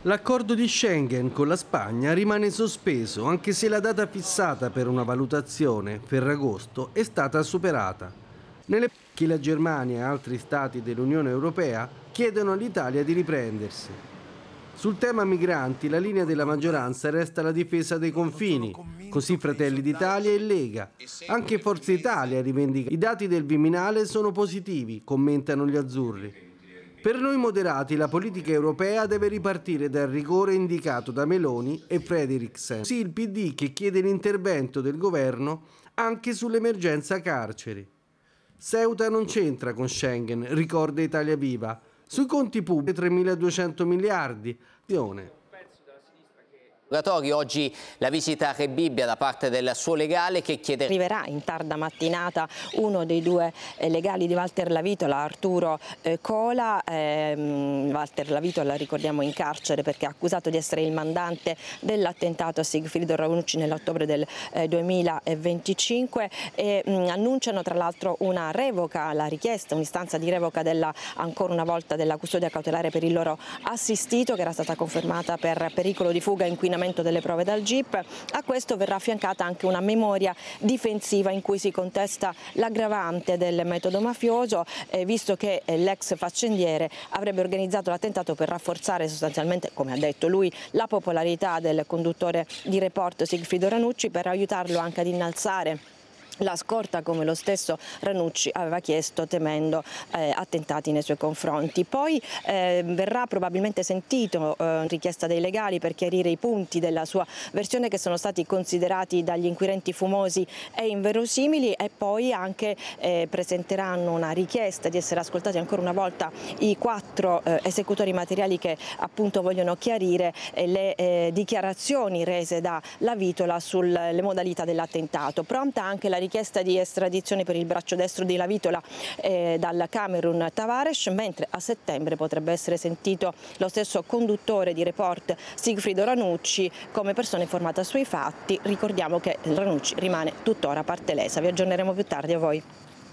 L'accordo di Schengen con la Spagna rimane sospeso anche se la data fissata per una valutazione, Ferragosto, è stata superata. Nelle che la Germania e altri stati dell'Unione Europea chiedono all'Italia di riprendersi. Sul tema migranti la linea della maggioranza resta la difesa dei confini, così Fratelli d'Italia e Lega. Anche Forza Italia rivendica i dati del Viminale sono positivi, commentano gli azzurri. Per noi moderati la politica europea deve ripartire dal rigore indicato da Meloni e Frederiksen. Sì, il PD che chiede l'intervento del governo anche sull'emergenza carceri. Ceuta non c'entra con Schengen, ricorda Italia Viva. Sui conti pubblici 3.200 miliardi. Oggi la visita a Rebibbia da parte del suo legale che chiede... Arriverà in tarda mattinata uno dei due legali di Walter Lavitola, Arturo Cola. Walter Lavitola, ricordiamo, in carcere perché è accusato di essere il mandante dell'attentato a Sigfrido Ranucci nell'ottobre del 2025 e annunciano tra l'altro una revoca, la richiesta, un'istanza di revoca ancora una volta della custodia cautelare per il loro assistito, che era stata confermata per pericolo di fuga e inquinamento delle prove dal GIP. A questo verrà affiancata anche una memoria difensiva in cui si contesta l'aggravante del metodo mafioso, visto che l'ex faccendiere avrebbe organizzato l'attentato per rafforzare sostanzialmente, come ha detto lui, la popolarità del conduttore di Report Sigfrido Ranucci, per aiutarlo anche ad innalzare la scorta, come lo stesso Ranucci aveva chiesto, temendo attentati nei suoi confronti. Poi verrà probabilmente sentito richiesta dei legali per chiarire i punti della sua versione che sono stati considerati dagli inquirenti fumosi e inverosimili, e poi anche presenteranno una richiesta di essere ascoltati ancora una volta i 4 esecutori materiali che appunto vogliono chiarire le dichiarazioni rese da Lavitola sulle modalità dell'attentato. Pronta anche la richiesta di estradizione per il braccio destro di Lavitola dal Camerun Tavares, mentre a settembre potrebbe essere sentito lo stesso conduttore di Report Sigfrido Ranucci come persona informata sui fatti. Ricordiamo che Ranucci rimane tuttora parte lesa. Vi aggiorneremo più tardi. A voi.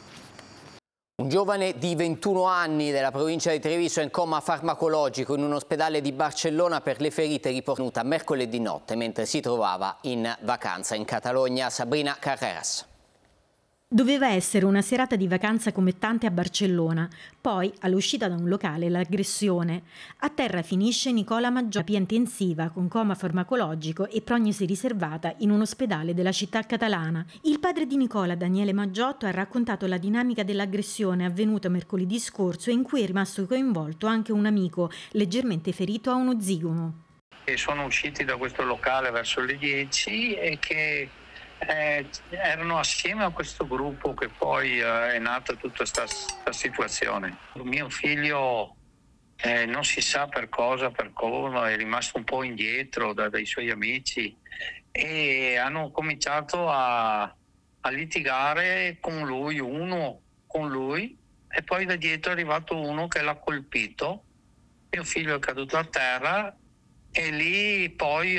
Un giovane di 21 anni della provincia di Treviso è in coma farmacologico in un ospedale di Barcellona per le ferite riportate mercoledì notte mentre si trovava in vacanza in Catalogna. Sabrina Carreras. Doveva essere una serata di vacanza come tante a Barcellona, poi all'uscita da un locale l'aggressione. A terra finisce Nicola Maggiotto, terapia intensiva con coma farmacologico e prognosi riservata in un ospedale della città catalana. Il padre di Nicola, Daniele Maggiotto, ha raccontato la dinamica dell'aggressione avvenuta mercoledì scorso e in cui è rimasto coinvolto anche un amico leggermente ferito a uno zigomo. Sono usciti da questo locale verso le 10 e che erano assieme a questo gruppo che poi è nata tutta questa situazione. Mio figlio non si sa per cosa, per come, è rimasto un po' indietro dai suoi amici e hanno cominciato a litigare con lui, uno con lui, e poi da dietro è arrivato uno che l'ha colpito. Mio figlio è caduto a terra e lì poi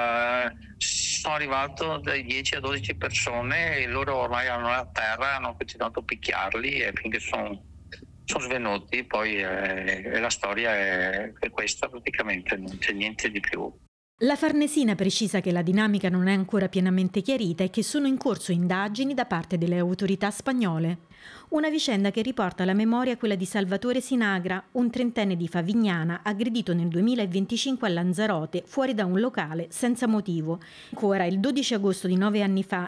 sono arrivato dai 10 a 12 persone e loro ormai erano a terra, hanno continuato a picchiarli e finché sono svenuti. Poi la storia è questa praticamente, non c'è niente di più. La Farnesina precisa che la dinamica non è ancora pienamente chiarita e che sono in corso indagini da parte delle autorità spagnole. Una vicenda che riporta alla memoria quella di Salvatore Sinagra, un trentenne di Favignana aggredito nel 2025 a Lanzarote fuori da un locale senza motivo. Ancora il 12 agosto di 9 anni fa